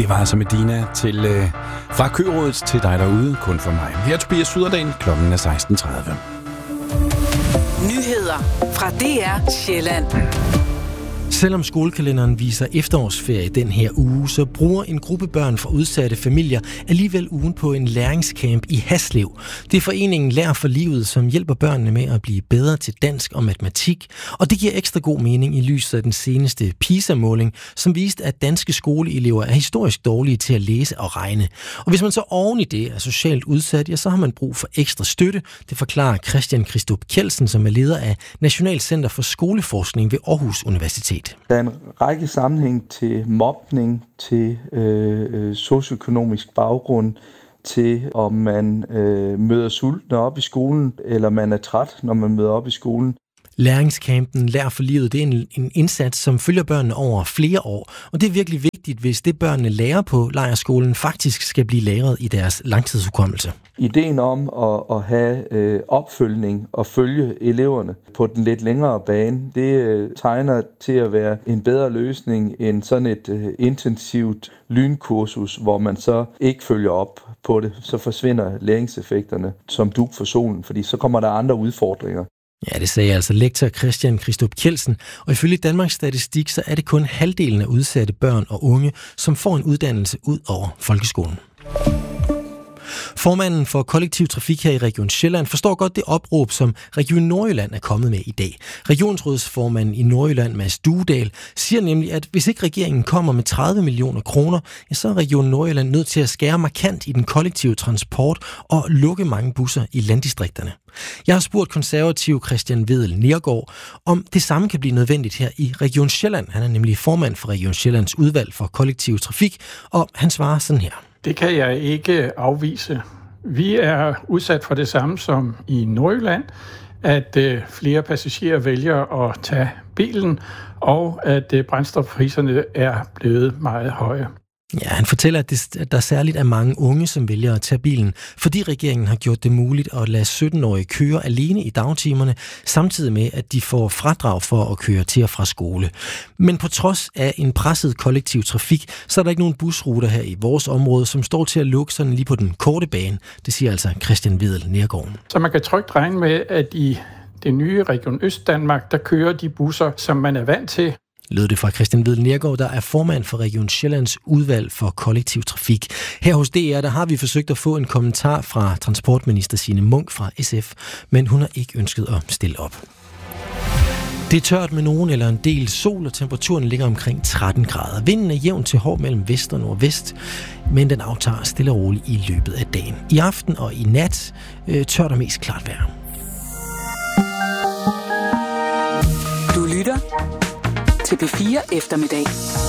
Det var altså Medina til fra Kørådet til dig derude, kun for mig. Her er Tobias Syderdal, klokken er 16.30. Nyheder fra DR Sjælland. Selvom skolekalenderen viser efterårsferie den her uge, så bruger en gruppe børn fra udsatte familier alligevel ugen på en læringscamp i Haslev. Det er foreningen Lær for Livet, som hjælper børnene med at blive bedre til dansk og matematik. Og det giver ekstra god mening i lyset af den seneste PISA-måling, som viste, at danske skoleelever er historisk dårlige til at læse og regne. Og hvis man så oven i det er socialt udsat, ja, så har man brug for ekstra støtte. Det forklarer Christian Christop Kjeldsen, som er leder af National Center for Skoleforskning ved Aarhus Universitet. Der er en række sammenhæng til mobning, til socioøkonomisk baggrund, til om man møder sultne op i skolen, eller man er træt, når man møder op i skolen. Læringscampen Lær for Livet, det er en indsats, som følger børnene over flere år. Og det er virkelig vigtigt, hvis det børnene lærer på lejrskolen faktisk skal blive lagret i deres langtidshukommelse. Ideen om at have opfølgning og følge eleverne på den lidt længere bane, det tegner til at være en bedre løsning end sådan et intensivt lynkursus, hvor man så ikke følger op på det. Så forsvinder læringseffekterne som dug for solen, fordi så kommer der andre udfordringer. Ja, det sagde altså lektor Christian Christop Kjeldsen, og ifølge Danmarks Statistik, så er det kun halvdelen af udsatte børn og unge, som får en uddannelse ud over folkeskolen. Formanden for kollektiv trafik her i Region Sjælland forstår godt det opråb, som Region Nordjylland er kommet med i dag. Regionsrådsformanden i Nordjylland, Mads Duedal, siger nemlig, at hvis ikke regeringen kommer med 30 millioner kroner, ja, så er Region Nordjylland nødt til at skære markant i den kollektive transport og lukke mange busser i landdistrikterne. Jeg har spurgt konservativ Christian Vedel Neergaard, om det samme kan blive nødvendigt her i Region Sjælland. Han er nemlig formand for Region Sjællands udvalg for kollektiv trafik, og han svarer sådan her. Det kan jeg ikke afvise. Vi er udsat for det samme som i Nordjylland, at flere passagerer vælger at tage bilen, og at brændstofpriserne er blevet meget høje. Ja, han fortæller, at der særligt er mange unge, som vælger at tage bilen, fordi regeringen har gjort det muligt at lade 17-årige køre alene i dagtimerne, samtidig med, at de får fradrag for at køre til og fra skole. Men på trods af en presset kollektiv trafik, så er der ikke nogen busruter her i vores område, som står til at lukke sådan lige på den korte bane. Det siger altså Christian Vedel Neergaard. Så man kan trygt regne med, at i det nye Region Østdanmark, der kører de busser, som man er vant til. Lød det fra Christian Vedel Neergaard, der er formand for Region Sjællands udvalg for kollektiv trafik. Her hos DR, der har vi forsøgt at få en kommentar fra transportminister Signe Munk fra SF, men hun har ikke ønsket at stille op. Det er tørt med nogen eller en del sol, og temperaturen ligger omkring 13 grader. Vinden er jævn til hård mellem vest og nordvest, men den aftager stille og roligt i løbet af dagen. I aften og i nat tørt og mest klart vejr. Du lytter til P4 Eftermiddag.